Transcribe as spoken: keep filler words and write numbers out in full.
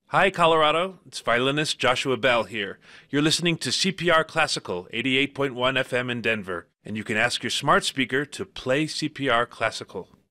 Hi, Colorado. It's violinist Joshua Bell here. You're listening to C P R Classical, eighty-eight point one F M in Denver, and you can ask your smart speaker to play C P R Classical.